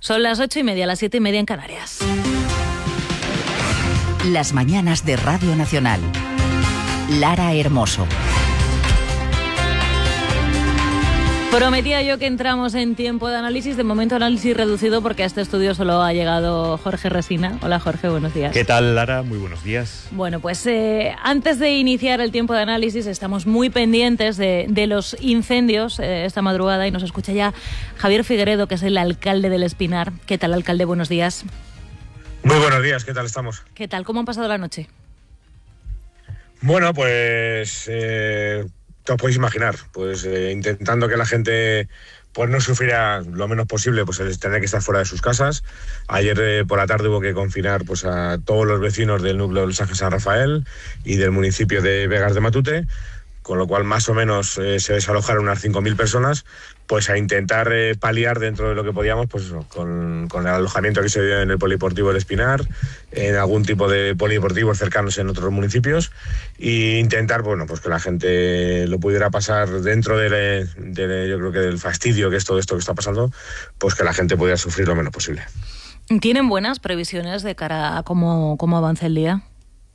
Son las 8:30, las 7:30 en Canarias. Las mañanas de Radio Nacional. Lara Hermoso. Prometía yo que entramos en tiempo de análisis, de momento análisis reducido porque a este estudio solo ha llegado Jorge Resina. Hola Jorge, buenos días. ¿Qué tal, Lara? Muy buenos días. Bueno, pues antes de iniciar el tiempo de análisis estamos muy pendientes de los incendios esta madrugada y nos escucha ya Javier Figueredo, que es el alcalde del Espinar. ¿Qué tal, alcalde? Buenos días. Muy buenos días, ¿qué tal estamos? ¿Qué tal? ¿Cómo han pasado la noche? Bueno, pues te os podéis imaginar, pues intentando que la gente pues no sufriera lo menos posible pues el tener que estar fuera de sus casas. Ayer por la tarde hubo que confinar pues a todos los vecinos del núcleo de Los Ángeles San Rafael y del municipio de Begas de Matute, con lo cual más o menos se desalojaron unas 5.000 personas, pues a intentar paliar dentro de lo que podíamos, pues eso, con el alojamiento que se dio en el Polideportivo del Espinar, en algún tipo de polideportivos cercanos en otros municipios, e intentar, bueno, pues que la gente lo pudiera pasar dentro de yo creo que del fastidio que es todo esto que está pasando, pues que la gente pudiera sufrir lo menos posible. ¿Tienen buenas previsiones de cara a cómo avance el día?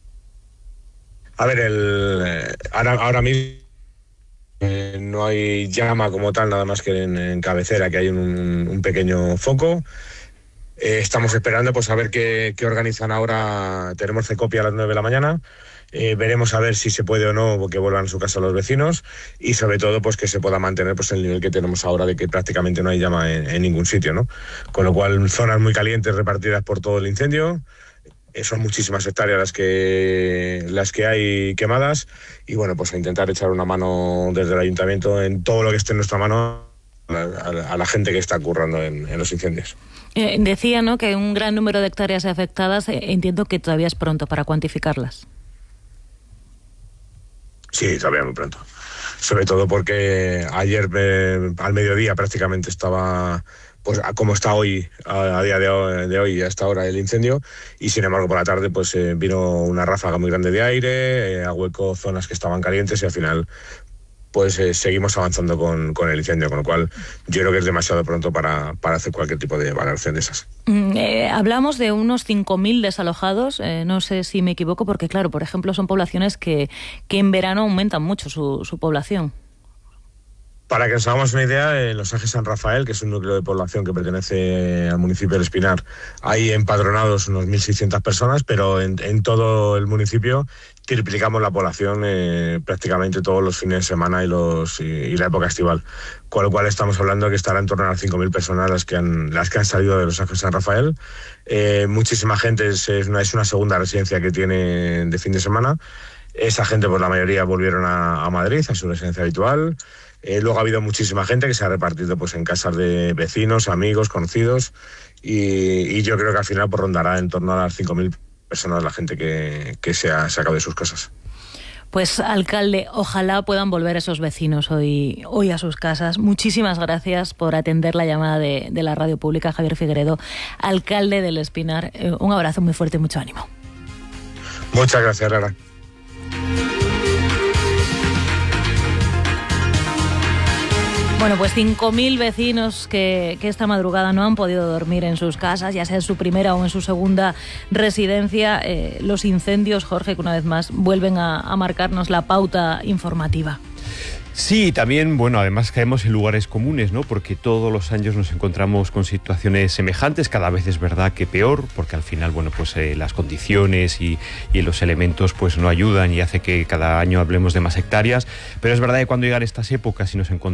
A ver, ahora mismo no hay llama como tal, nada más que en cabecera, que hay un pequeño foco. Estamos esperando pues a ver qué organizan ahora. Tenemos Cecopia a las 9 de la mañana. Veremos a ver si se puede o no que vuelvan a su casa los vecinos y sobre todo pues que se pueda mantener pues el nivel que tenemos ahora de que prácticamente no hay llama en ningún sitio, ¿no? Con lo cual zonas muy calientes repartidas por todo el incendio. Son muchísimas hectáreas las que hay quemadas y bueno, pues a intentar echar una mano desde el ayuntamiento en todo lo que esté en nuestra mano a la gente que está currando en los incendios. Decía, ¿no?, que un gran número de hectáreas afectadas. Entiendo que todavía es pronto para cuantificarlas. Sí, todavía muy pronto. Sobre todo porque ayer al mediodía prácticamente estaba pues como está hoy, a día de hoy, hasta ahora el incendio, y sin embargo por la tarde pues vino una ráfaga muy grande de aire, ahuecó zonas que estaban calientes y al final pues seguimos avanzando con el incendio, con lo cual yo creo que es demasiado pronto para hacer cualquier tipo de valoración de esas. Hablamos de unos 5.000 desalojados, no sé si me equivoco, porque claro, por ejemplo, son poblaciones que en verano aumentan mucho su población. Para que nos hagamos una idea, en Los Ángeles San Rafael, que es un núcleo de población que pertenece al municipio del Espinar, hay empadronados unos 1.600 personas, pero en todo el municipio triplicamos la población prácticamente todos los fines de semana y la época estival. Con lo cual estamos hablando de que estará en torno a las 5.000 personas las que han salido de Los Ángeles San Rafael. Muchísima gente, es una segunda residencia que tiene de fin de semana. Esa gente, pues la mayoría volvieron a Madrid, a su residencia habitual. Luego ha habido muchísima gente que se ha repartido pues en casas de vecinos, amigos, conocidos y yo creo que al final pues rondará en torno a las 5.000 personas la gente que se ha sacado de sus casas. Pues alcalde, ojalá puedan volver esos vecinos hoy a sus casas. Muchísimas gracias por atender la llamada de la radio pública. Javier Figueredo, alcalde del Espinar. Un abrazo muy fuerte y mucho ánimo. Muchas gracias, Lara. Bueno, pues 5.000 vecinos que esta madrugada no han podido dormir en sus casas, ya sea en su primera o en su segunda residencia. Los incendios, Jorge, que una vez más vuelven a marcarnos la pauta informativa. Sí, también, bueno, además caemos en lugares comunes, ¿no? Porque todos los años nos encontramos con situaciones semejantes, cada vez es verdad que peor, porque al final, bueno, pues las condiciones y los elementos pues no ayudan y hace que cada año hablemos de más hectáreas, pero es verdad que cuando llegan estas épocas y nos encontramos